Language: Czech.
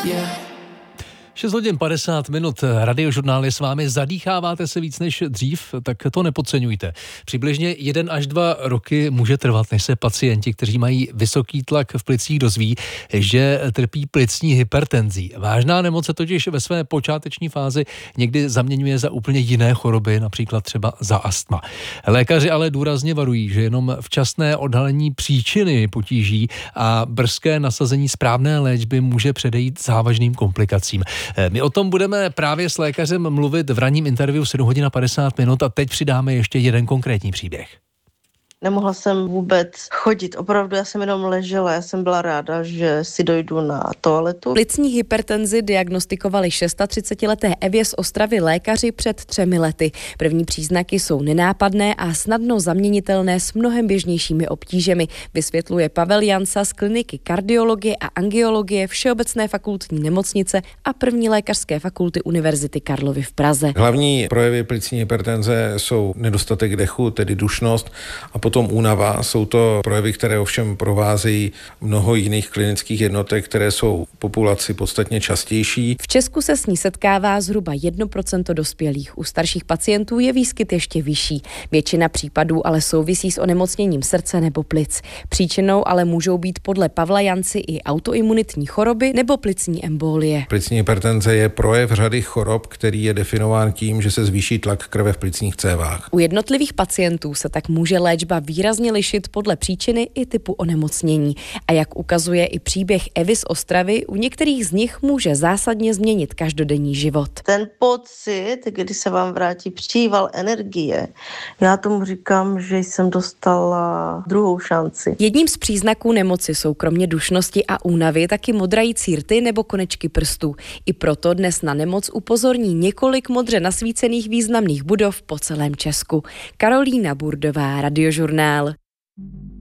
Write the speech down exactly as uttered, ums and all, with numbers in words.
Yeah. šest hodin padesát minut, Radiožurnál je s vámi. Zadýcháváte se víc než dřív, tak to nepodceňujte. Přibližně jeden až dva roky může trvat, než se pacienti, kteří mají vysoký tlak v plicích, dozví, že trpí plicní hypertenzí. Vážná nemoc se totiž ve své počáteční fázi někdy zaměňuje za úplně jiné choroby, například třeba za astma. Lékaři ale důrazně varují, že jenom včasné odhalení příčiny potíží a brzké nasazení správné léčby může předejít závažným komplikacím. My o tom budeme právě s lékařem mluvit v ranním interview sedm hodin a padesát minut a teď přidáme ještě jeden konkrétní příběh. Nemohla jsem vůbec chodit, opravdu já jsem jenom ležela, já jsem byla ráda, že si dojdu na toaletu. Plicní hypertenzi diagnostikovali třicetišestileté Evě z Ostravy lékaři před třemi lety. První příznaky jsou nenápadné a snadno zaměnitelné s mnohem běžnějšími obtížemi, vysvětluje Pavel Jansa z kliniky kardiologie a angiologie Všeobecné fakultní nemocnice a první lékařské fakulty Univerzity Karlovy v Praze. Hlavní projevy plicní hypertenze jsou nedostatek dechu, tedy dušnost, a potom únava. Jsou to projevy, které ovšem provázejí mnoho jiných klinických jednotek, které jsou v populaci podstatně častější. V Česku se s ní setkává zhruba jedno procento dospělých. U starších pacientů je výskyt ještě vyšší. Většina případů ale souvisí s onemocněním srdce nebo plic. Příčinou ale můžou být podle Pavla Janci i autoimunitní choroby nebo plicní embolie. Plicní hypertenze je projev řady chorob, který je definován tím, že se zvýší tlak krve v plicních cévách. U jednotlivých pacientů se tak může léčba výrazně lišit podle příčiny i typu onemocnění. A jak ukazuje i příběh Evy z Ostravy, u některých z nich může zásadně změnit každodenní život. Ten pocit, kdy se vám vrátí příval energie, já tomu říkám, že jsem dostala druhou šanci. Jedním z příznaků nemoci jsou kromě dušnosti a únavy taky modrající rty nebo konečky prstů. I proto dnes na nemoc upozorní několik modře nasvícených významných budov po celém Česku. Karolína Burdová, Radiožurnál.